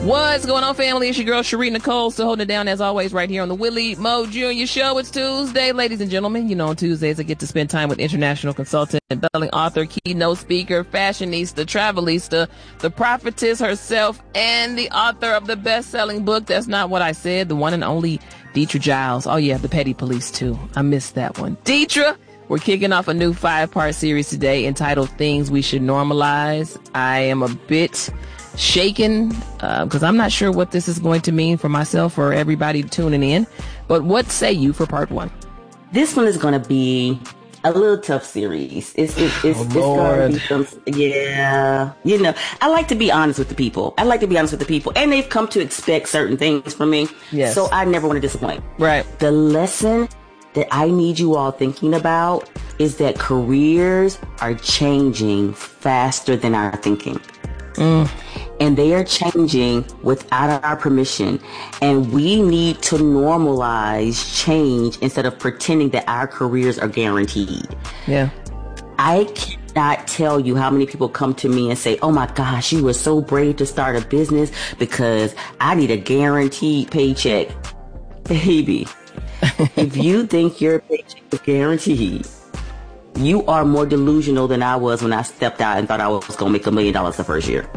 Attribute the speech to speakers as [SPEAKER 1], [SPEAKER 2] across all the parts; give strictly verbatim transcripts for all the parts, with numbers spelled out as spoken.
[SPEAKER 1] What's going on, family? It's your girl, Cherie Nicole, still holding it down as always right here on the Willie Mo Junior Show. It's Tuesday, ladies and gentlemen. You know, on Tuesdays, I get to spend time with international consultant, best-selling author, keynote speaker, fashionista, travelista, the prophetess herself, and the author of the best-selling book, That's Not What I Said, the one and only Deetra Giles. Oh, yeah, the Petty Police, too. I missed that one. Deetra, we're kicking off a new five-part series today entitled Things We Should Normalize. I am a bit shaken because uh, I'm not sure what this is going to mean for myself or everybody tuning in. But what say you for part one?
[SPEAKER 2] This one is going to be a little tough series. It's it's it's,
[SPEAKER 1] oh,
[SPEAKER 2] it's going to be some, yeah. You know, I like to be honest with the people. I like to be honest with the people, and they've come to expect certain things from me.
[SPEAKER 1] Yes.
[SPEAKER 2] So I never want to disappoint.
[SPEAKER 1] Right.
[SPEAKER 2] The lesson that I need you all thinking about is that careers are changing faster than our thinking. Mm. And they are changing without our permission. And we need to normalize change instead of pretending that our careers are guaranteed.
[SPEAKER 1] Yeah.
[SPEAKER 2] I cannot tell you how many people come to me and say, oh my gosh, you were so brave to start a business because I need a guaranteed paycheck. Baby, if you think your paycheck is guaranteed, you are more delusional than I was when I stepped out and thought I was going to make a million dollars the first year.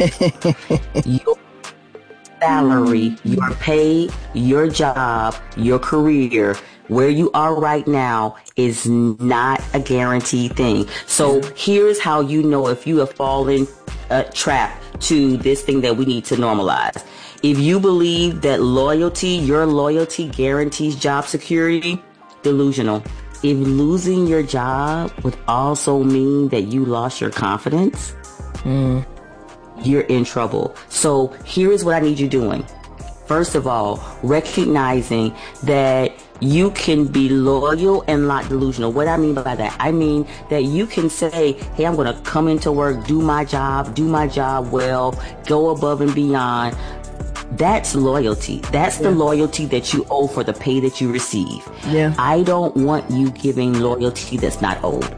[SPEAKER 2] Your salary, your pay, your job, your career, where you are right now is not a guaranteed thing. So here's how you know if you have fallen uh, trapped to this thing that we need to normalize. If you believe that loyalty, your loyalty guarantees job security, delusional. If losing your job would also mean that you lost your confidence, mm. you're in trouble. So here is what I need you doing. First of all, recognizing that you can be loyal and not delusional. What I mean by that, I mean that you can say, hey, I'm going to come into work, do my job, do my job well, go above and beyond. That's loyalty. That's yeah. the loyalty that you owe for the pay that you receive.
[SPEAKER 1] Yeah.
[SPEAKER 2] I don't want you giving loyalty that's not owed.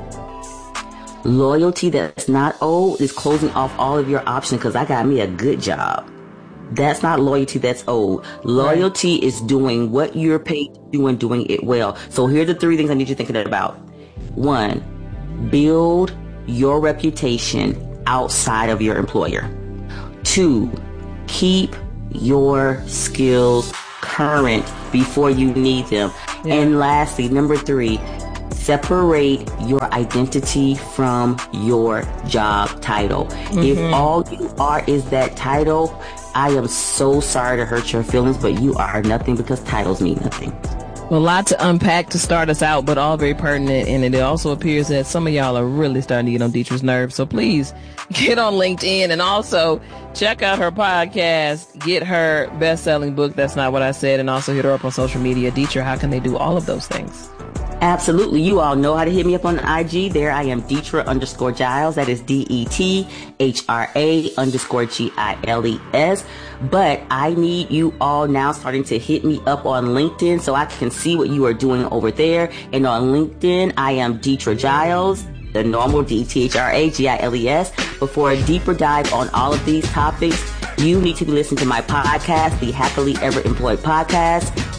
[SPEAKER 2] Loyalty that's not owed is closing off all of your options because I got me a good job. That's not loyalty that's owed. Loyalty right. is doing what you're paid to do and doing it well. So here are the three things I need you thinking about. One, build your reputation outside of your employer. Two, keep your skills current before you need them. Yeah. And lastly, number three, separate your identity from your job title. Mm-hmm. If all you are is that title, I am so sorry to hurt your feelings, but you are nothing because titles mean nothing.
[SPEAKER 1] Well, a lot to unpack to start us out, but all very pertinent. And it also appears that some of y'all are really starting to get on Deetra's nerves. So please get on LinkedIn and also check out her podcast, get her best-selling book, That's Not What I Said, and also hit her up on social media. Deetra, how can they do all of those things?
[SPEAKER 2] Absolutely. You all know how to hit me up on I G. There I am, Deetra underscore Giles. That is D E T H R A underscore G I L E S. But I need you all now starting to hit me up on LinkedIn so I can see what you are doing over there. And on LinkedIn, I am Deetra Giles, the normal D E T H R A G I L E S. But for a deeper dive on all of these topics, you need to be listening to my podcast, the Happily Ever Employed Podcast.